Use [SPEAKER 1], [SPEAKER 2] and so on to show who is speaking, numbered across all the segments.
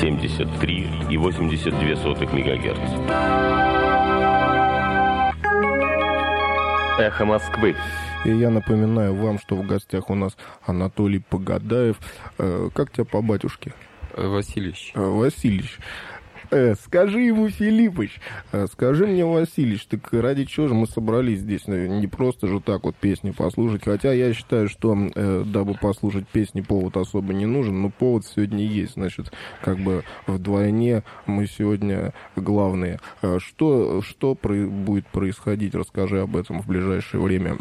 [SPEAKER 1] 73,82 МГц. Эхо Москвы.
[SPEAKER 2] И я напоминаю вам, что в гостях у нас Анатолий Погодаев. Как тебя по батюшке?
[SPEAKER 3] Васильевич.
[SPEAKER 2] Васильевич. Скажи ему, Филиппыч, скажи мне, Васильевич, так ради чего же мы собрались здесь? Не просто же так вот песни послушать. Хотя я считаю, что дабы послушать песни, повод особо не нужен, но повод сегодня есть. Значит, как бы вдвойне мы сегодня главные. Что будет происходить? Расскажи об этом в ближайшее время.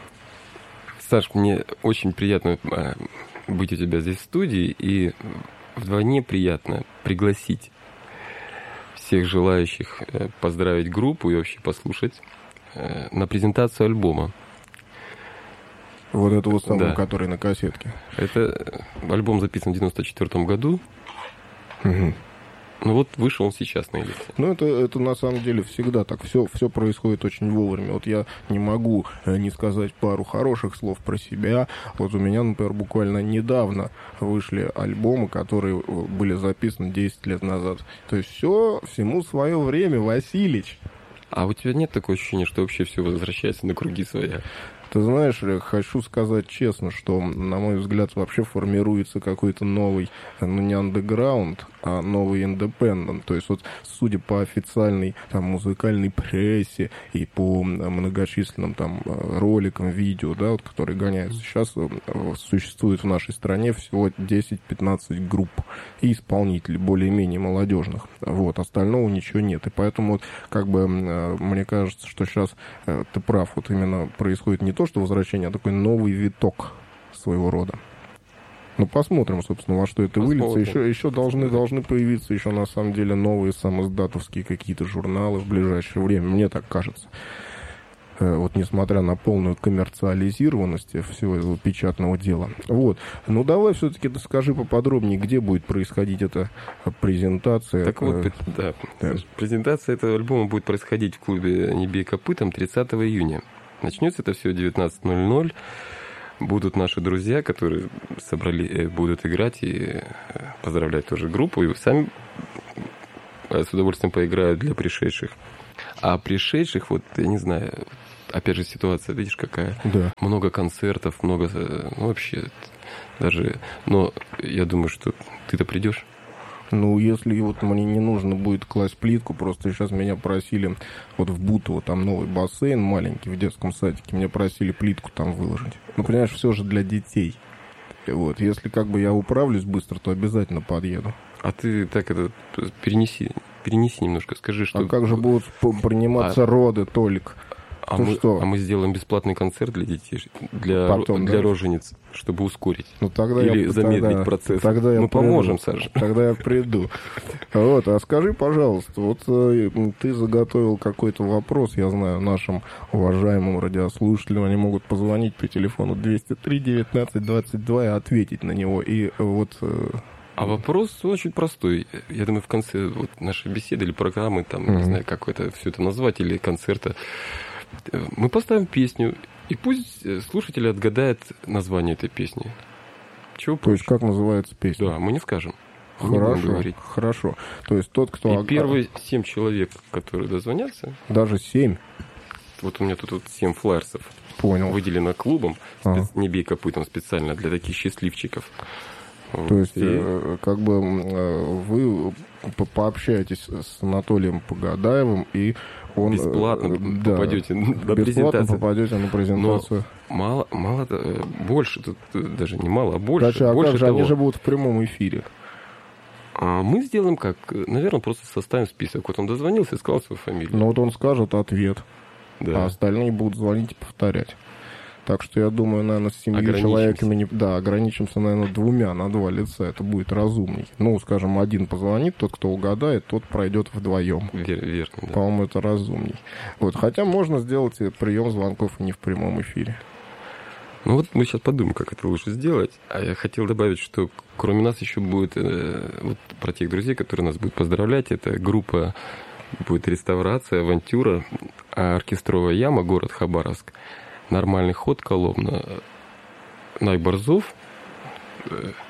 [SPEAKER 3] Саш, мне очень приятно быть у тебя здесь в студии, и вдвойне приятно пригласить всех желающих поздравить группу и вообще послушать на презентацию альбома.
[SPEAKER 2] Вот этого самого, да, который на кассетке.
[SPEAKER 3] Это альбом записан в 1994 году.
[SPEAKER 2] Угу.
[SPEAKER 3] Ну вот вышел он сейчас на элите.
[SPEAKER 2] Ну это на самом деле всегда так. Все происходит очень вовремя. Вот я не могу не сказать пару хороших слов про себя. Вот у меня, например, буквально недавно вышли альбомы, которые были записаны 10 лет назад. То есть всему свое время, Васильич.
[SPEAKER 3] А у тебя нет такого ощущения, что вообще все возвращается на круги своя?
[SPEAKER 2] Ты знаешь, хочу сказать честно, что, на мой взгляд, вообще формируется какой-то новый, ну, не андеграунд, а новый индепендент. То есть, вот, судя по официальной там музыкальной прессе и по многочисленным там роликам, видео, да, вот, которые гоняются, сейчас существует в нашей стране всего 10-15 групп и исполнителей, более-менее молодежных. Вот, остального ничего нет. И поэтому, вот, как бы, мне кажется, что сейчас ты прав, вот именно происходит не то, что возвращение, а такой новый виток своего рода. Ну, посмотрим, собственно, во что это выльется. Еще должны появиться еще, на самом деле, новые самоиздатовские какие-то журналы в ближайшее время. Мне так кажется. Вот, несмотря на полную коммерциализированность всего этого печатного дела. Вот. Ну, давай все-таки скажи поподробнее, где будет происходить эта презентация.
[SPEAKER 3] Так вот, да. Презентация этого альбома будет происходить в клубе «Не бей копытом» 30 июня. Начнется это все в 19:00. Будут наши друзья, которые будут играть и поздравлять тоже группу. И сами с удовольствием поиграют для пришедших. А пришедших, вот, я не знаю, опять же, ситуация, видишь, какая?
[SPEAKER 2] Да.
[SPEAKER 3] Много концертов, много... Ну, вообще, даже... Но я думаю, что ты-то придешь.
[SPEAKER 2] Ну, если вот мне не нужно будет класть плитку, просто сейчас меня просили, вот в Бутово, там новый бассейн маленький в детском садике, меня просили плитку там выложить. Ну, понимаешь, все же для детей. Вот, если как бы я управлюсь быстро, то обязательно подъеду.
[SPEAKER 3] А ты так это перенеси немножко, скажи, что...
[SPEAKER 2] А как же будут приниматься роды, Толик?
[SPEAKER 3] А мы сделаем бесплатный концерт для детей, для рожениц, чтобы ускорить.
[SPEAKER 2] Ну, тогда
[SPEAKER 3] или замедлить процесс.
[SPEAKER 2] Мы
[SPEAKER 3] поможем, Саша.
[SPEAKER 2] Тогда я приду. Вот, а скажи, пожалуйста, вот ты заготовил какой-то вопрос, я знаю, нашим уважаемым радиослушателям, они могут позвонить по телефону 203-19-22 и ответить на него. И вот...
[SPEAKER 3] А вопрос очень простой. Я думаю, в конце вот нашей беседы или программы, там, не знаю, как это все это назвать, или концерта, мы поставим песню, и пусть слушатели отгадают название этой песни. Чего
[SPEAKER 2] То есть, как называется песня?
[SPEAKER 3] Да, мы не скажем.
[SPEAKER 2] Хорошо. То есть, тот, кто...
[SPEAKER 3] И первые 7 человек, которые дозвонятся...
[SPEAKER 2] Даже 7?
[SPEAKER 3] Вот у меня тут 7 флаерсов.
[SPEAKER 2] Понял.
[SPEAKER 3] Выделено клубом, «Не бей копытом», специально для таких счастливчиков.
[SPEAKER 2] То есть, как бы вы пообщаетесь с Анатолием Погодаевым, и он...
[SPEAKER 3] Бесплатно попадете на презентацию. Но мало, больше, тут даже не мало, а больше.
[SPEAKER 2] Дальше,
[SPEAKER 3] больше
[SPEAKER 2] как же,
[SPEAKER 3] того.
[SPEAKER 2] они же будут в прямом эфире.
[SPEAKER 3] Мы сделаем как? Наверное, просто составим список. Вот он дозвонился и сказал свою фамилию.
[SPEAKER 2] Ну вот он скажет ответ,
[SPEAKER 3] да.
[SPEAKER 2] А остальные будут звонить и повторять. Так что я думаю, наверное, с 7 человеками... ограничимся, наверное, 2 на 2 лица. Это будет разумней. Ну, скажем, один позвонит, тот, кто угадает, тот пройдет вдвоем.
[SPEAKER 3] Верно, да.
[SPEAKER 2] По-моему, это разумней. Вот. Хотя можно сделать прием звонков и не в прямом эфире.
[SPEAKER 3] Ну вот мы сейчас подумаем, как это лучше сделать. А я хотел добавить, что кроме нас еще будет... вот про тех друзей, которые нас будут поздравлять. Это группа... Будет «Реставрация», «Авантюра», «Оркестровая яма», город Хабаровск. «Нормальный ход», Коломна, Найборзов,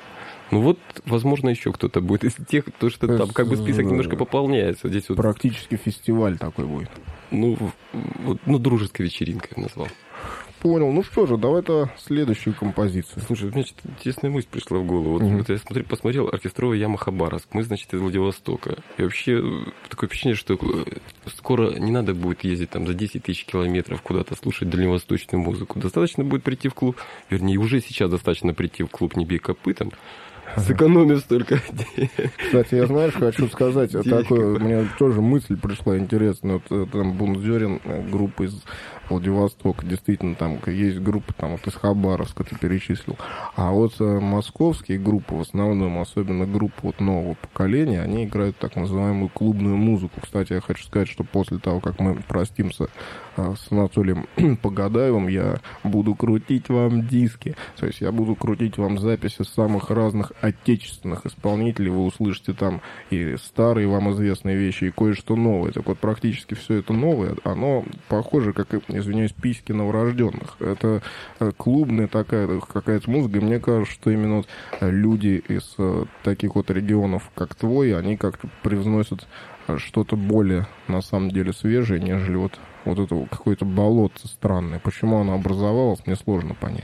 [SPEAKER 3] Ну вот, возможно, еще кто-то будет из тех, то что там как бы список немножко пополняется. Здесь вот...
[SPEAKER 2] Практически фестиваль такой будет.
[SPEAKER 3] Ну, дружеская вечеринка я назвал.
[SPEAKER 2] Понял. Ну что же, давай-то следующую композицию.
[SPEAKER 3] Слушай, у меня что-то интересная мысль пришла в голову. Вот я посмотрел оркестровый Яма Хабаровск. Мы, значит, из Владивостока. И вообще такое впечатление, что скоро не надо будет ездить там за 10 тысяч километров куда-то слушать дальневосточную музыку. Достаточно будет прийти в клуб, вернее, уже сейчас достаточно прийти в клуб «Не бей копытом», сэкономив столько.
[SPEAKER 2] Кстати, я, знаешь, хочу сказать, такое, мне тоже мысль пришла интересная. Вот там Бунзерин, группа из Владивостока, действительно, там есть группа там, вот из Хабаровска, ты перечислил. А вот московские группы, в основном, особенно группы вот нового поколения, они играют так называемую клубную музыку. Кстати, я хочу сказать, что после того, как мы простимся с Анатолием Погадаевым, я буду крутить вам диски. То есть я буду крутить вам записи самых разных отечественных исполнителей. Вы услышите там и старые вам известные вещи, и кое-что новое. Так вот, практически все это новое, оно похоже, как, извиняюсь, письки новорожденных. Это клубная такая какая-то музыка. И мне кажется, что именно вот люди из таких вот регионов, как твой, они как-то привносят что-то более, на самом деле, свежее, нежели вот это какое-то болото странное. Почему оно образовалось, мне сложно понять.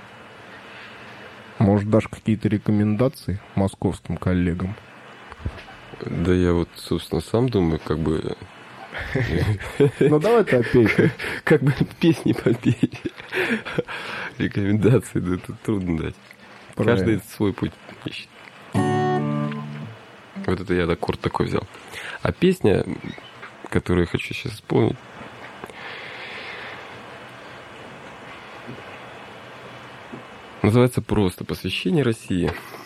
[SPEAKER 2] Может, дашь какие-то рекомендации московским коллегам?
[SPEAKER 3] Да я вот, собственно, сам думаю, как бы...
[SPEAKER 2] Ну, давай ты опей.
[SPEAKER 3] Как бы песни попеть. Рекомендации, да, это трудно дать. Каждый свой путь ищет. Вот это я аккорд такой взял. А песня, которую я хочу сейчас вспомнить, называется просто «Посвящение России».